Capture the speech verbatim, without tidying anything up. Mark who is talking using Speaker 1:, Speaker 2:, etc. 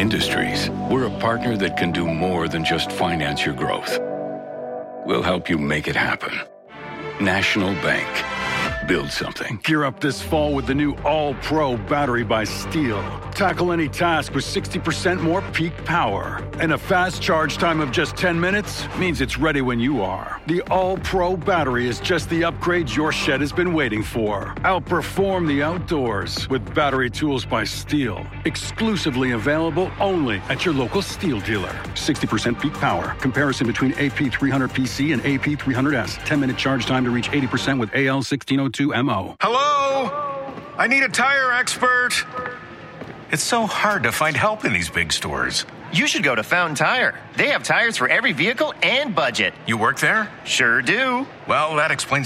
Speaker 1: Industries, we're a partner that can do more than just finance your growth. We'll help you make it happen. National Bank. Build something.
Speaker 2: Gear up this fall with the new All-Pro battery by Steel. Tackle any task with sixty percent more peak power. And a fast charge time of just ten minutes means it's ready when you are. The All-Pro battery is just the upgrade your shed has been waiting for. Outperform the outdoors with battery tools by Steel. Exclusively available only at your local Steel dealer. sixty percent peak power. Comparison between A P three hundred P C and A P three hundred S. ten minute charge time to reach eighty percent with A L sixteen oh two M O.
Speaker 3: Hello? I need a tire expert. It's so hard to find help in these big stores.
Speaker 4: You should go to Fountain Tire. They have tires for every vehicle and budget.
Speaker 3: You work there?
Speaker 4: Sure do.
Speaker 3: Well, that explains